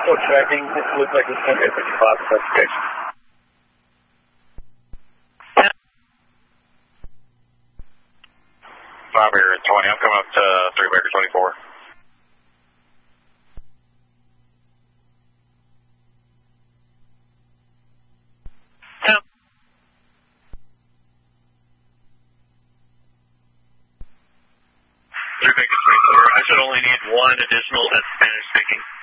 Still tracking. It looks like it's going to be 55 specification. Bobber 20, I'm coming up to 3 Baker 24. Yep. 3 Baker 24. I should only need one additional that's Spanish speaking.